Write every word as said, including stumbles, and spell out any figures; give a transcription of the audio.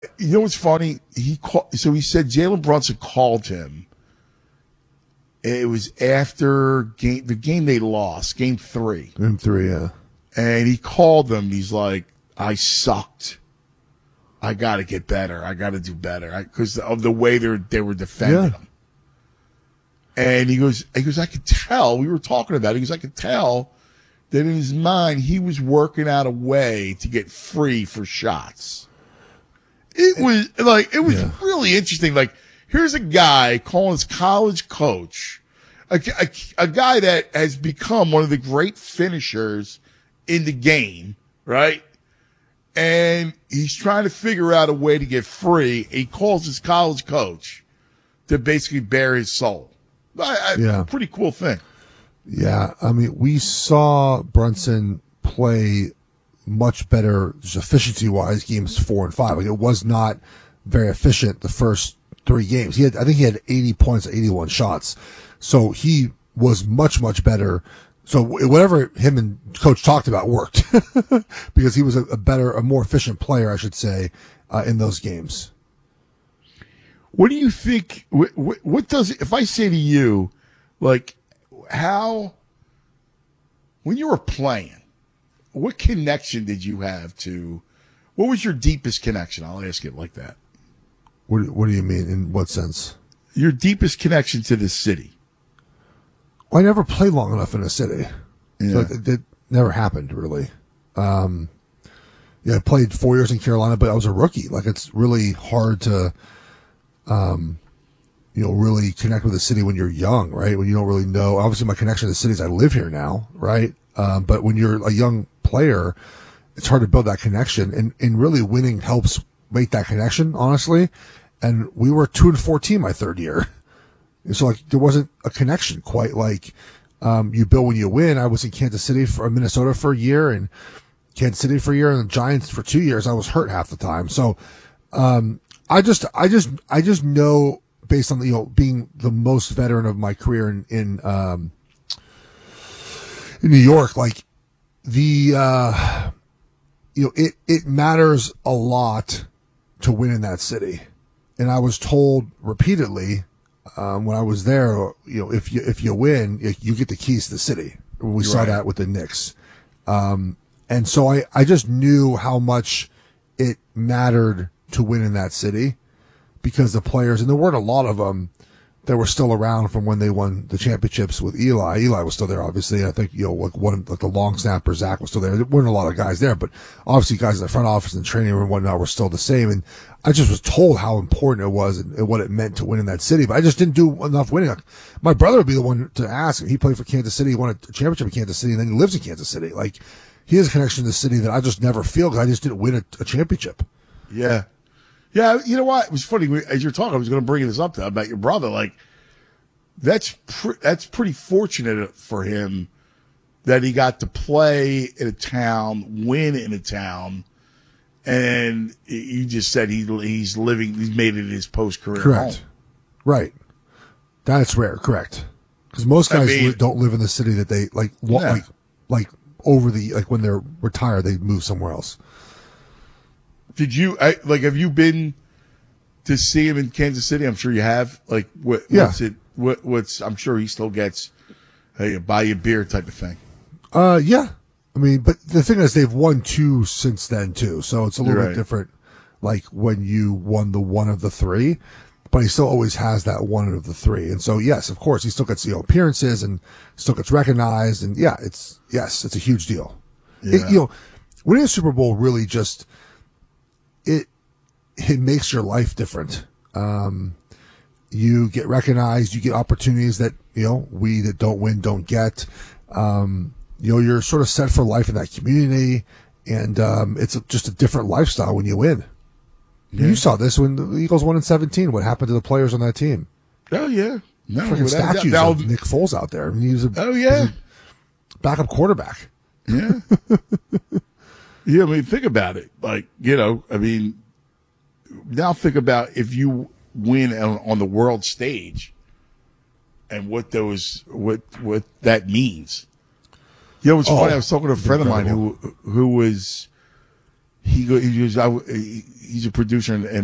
You know what's funny? He call, so he said Jalen Brunson called him. It was after game the game they lost, game three. Game three, yeah. And he called them. He's like, "I sucked. I got to get better. I got to do better because of the way they they were defending Yeah. him." And he goes, "He goes, I could tell. We were talking about it. He goes, I could tell that in his mind he was working out a way to get free for shots." It was like, it was Yeah. really interesting. Like, here's a guy calling his college coach, a, a, a guy that has become one of the great finishers in the game, right? And he's trying to figure out a way to get free. He calls his college coach to basically bare his soul. I, I, Yeah. Pretty cool thing. Yeah, I mean, we saw Brunson play much better just efficiency-wise games four and five. Like, it was not very efficient the first three games. He had, I think he had eighty points, eighty-one shots. So he was much, much better. So whatever him and coach talked about worked because he was a, a better, a more efficient player, I should say, uh, in those games. What do you think? What, what, what does, if I say to you, like, how, when you were playing, what connection did you have to, what was your deepest connection? I'll ask it like that. What, what do you mean? In what sense? Your deepest connection to the city. Well, I never played long enough in a city. Yeah. So it, it never happened, really. Um, yeah, I played four years in Carolina, but I was a rookie. Like, it's really hard to, um, you know, really connect with the city when you're young, right? When you don't really know. Obviously, my connection to the city is I live here now, right? Um, but when you're a young player, it's hard to build that connection. And, and really winning helps make that connection, honestly. And we were two and fourteen my third year. And so, like, there wasn't a connection quite like um, you build when you win. I was in Kansas City for Minnesota for a year and Kansas City for a year and the Giants for two years. I was hurt half the time. So um, I just, I just, I just know based on the, you know, being the most veteran of my career in in, um, in New York, like the uh, you know, it it matters a lot to win in that city. And I was told repeatedly. Um, when I was there, you know, if you, if you win, you get the keys to the city. We saw Right. that with the Knicks. Um, and so I, I just knew how much it mattered to win in that city because the players, and there weren't a lot of them that were still around from when they won the championships with Eli. Eli was still there, obviously. And I think, you know, like one, like the long snapper, Zach was still there. There weren't a lot of guys there, but obviously guys in the front office and training room and whatnot were still the same. And I just was told how important it was and, and what it meant to win in that city, but I just didn't do enough winning. Like, my brother would be the one to ask. He played for Kansas City, he won a championship in Kansas City, and then he lives in Kansas City. Like, he has a connection to the city that I just never feel because I just didn't win a, a championship. Yeah. Yeah. You know what? It was funny. As you're talking, I was going to bring this up to, about your brother. Like, that's, pre- that's pretty fortunate for him that he got to play in a town, win in a town. And you just said he he's living, he's made it his post career Correct. home. Right. That's rare. Correct. Because most I guys mean- li- don't live in the city that they like, wa- Yeah. like, like over the, like when they're retired, they move somewhere else. Did you I, like? Have you been to see him in Kansas City? I'm sure you have. Like, what? Yeah. What's it? What? What's? I'm sure he still gets, hey, buy you a beer type of thing. Uh, yeah. I mean, but the thing is, they've won two since then too, so it's a little Right. bit different. Like when you won the one of the three, but he still always has that one of the three, and so yes, of course, he still gets, you know, appearances and still gets recognized, and yeah, it's yes, it's a huge deal. Yeah. It, you know, winning a Super Bowl really just it it makes your life different. Um, you get recognized, you get opportunities that, you know, we that don't win don't get. Um, you know, you're sort of set for life in that community, and um, it's a, just a different lifestyle when you win. Yeah. You saw this when the Eagles won in seventeen. What happened to the players on that team? Oh yeah, no, Freaking without doubt. statues Now- of Nick Foles out there. I mean, he was a, Oh he yeah, was a backup quarterback. yeah, yeah. I mean, think about it. Like, you know, I mean, now think about if you win on, on the world stage, and what those what what that means. You know, it's Oh, funny. I was talking to a friend of mine incredible. who who was he go, he was, I, he, he's a producer in, in